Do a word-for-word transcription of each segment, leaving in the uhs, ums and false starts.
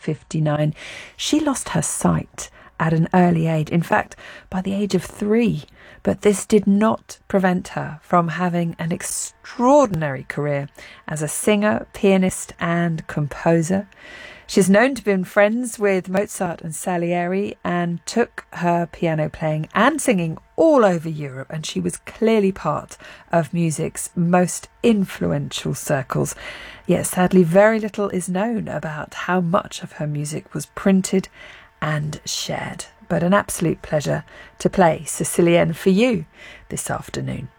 fifty-nine. She lost her sight at an early age, in fact, by the age of three. But this did not prevent her from having an extraordinary career as a singer, pianist and composer. She's known to have been friends with Mozart and Salieri and took her piano playing and singing all over Europe, and she was clearly part of music's most influential circles. Yet sadly very little is known about how much of her music was printed and shared. But an absolute pleasure to play Sicilienne for you this afternoon.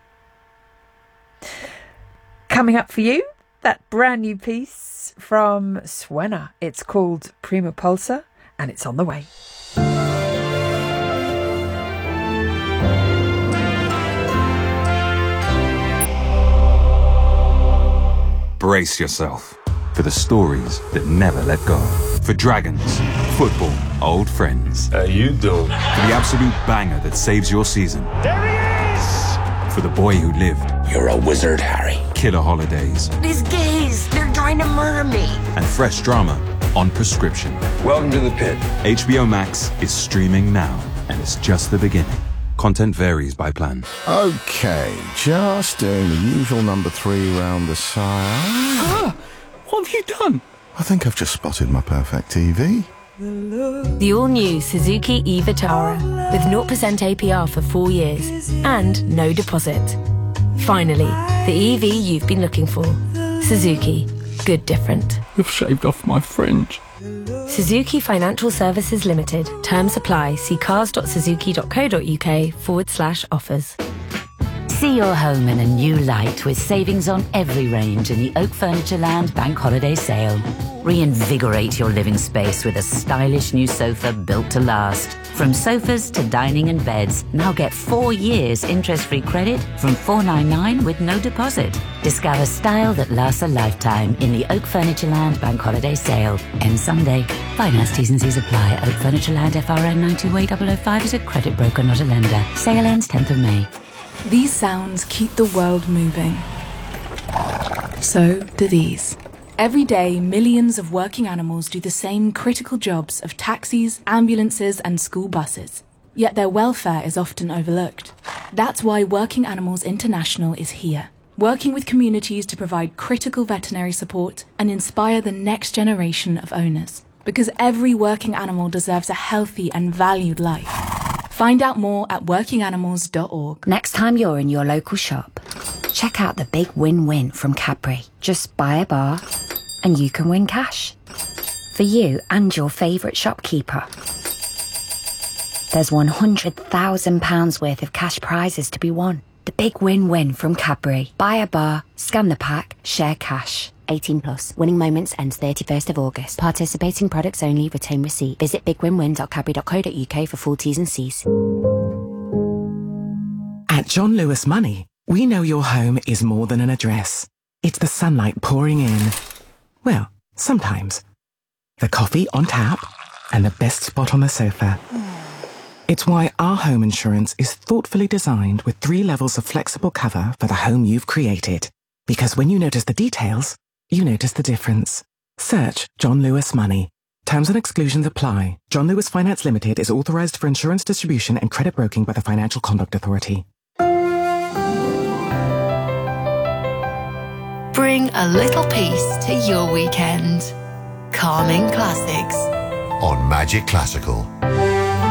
Coming up for you, that brand new piece from Suena. It's called Prima Pulsa and it's on the way. Brace yourself for the stories that never let go. For dragons, football, old friends. How you doing? For the absolute banger that saves your season. There he is! For the boy who lived. You're a wizard, Harry. Killer holidays. These gays, they're trying to murder me. And fresh drama on prescription. Welcome to the pit. H B O Max is streaming now, and it's just the beginning. Content varies by plan. Okay, just doing the usual number three round the side. Ah, what have you done? I think I've just spotted my perfect T V. The all-new Suzuki e-Vitara with zero percent A P R for four years and no deposit. Finally, the E V you've been looking for. Suzuki. Good different. You've shaved off my fringe. Suzuki Financial Services Limited. Terms apply. See cars.suzuki.co.uk forward slash offers. See your home in a new light with savings on every range in the Oak Furniture Land Bank Holiday Sale. Reinvigorate your living space with a stylish new sofa built to last. From sofas to dining and beds, now get four years interest-free credit from four ninety-nine with no deposit. Discover style that lasts a lifetime in the Oak Furniture Land Bank Holiday Sale. Ends Sunday. Finance T's and C's apply. Oak Furniture Land F R N nine two A zero zero five is a credit broker, not a lender. Sale ends tenth of May. These sounds keep the world moving. So do these. Every day, millions of working animals do the same critical jobs of taxis, ambulances, and school buses. Yet their welfare is often overlooked. That's why Working Animals International is here, working with communities to provide critical veterinary support and inspire the next generation of owners. Because every working animal deserves a healthy and valued life. Find out more at working animals dot org. Next time you're in your local shop, check out the big win-win from Cadbury. Just buy a bar and you can win cash. For you and your favourite shopkeeper. There's one hundred thousand pounds worth of cash prizes to be won. The big win-win from Cadbury. Buy a bar, scan the pack, share cash. eighteen plus. Winning moments ends thirty-first of August. Participating products only. Retain receipt. Visit big win win dot cadbury dot co dot uk for full T's and C's. At John Lewis Money, we know your home is more than an address. It's the sunlight pouring in. Well, sometimes. The coffee on tap and the best spot on the sofa. It's why our home insurance is thoughtfully designed with three levels of flexible cover for the home you've created. Because when you notice the details, you notice the difference. Search John Lewis Money. Terms and exclusions apply. John Lewis Finance Limited is authorized for insurance distribution and credit broking by the Financial Conduct Authority. Bring a little peace to your weekend. Calming Classics. On Magic Classical.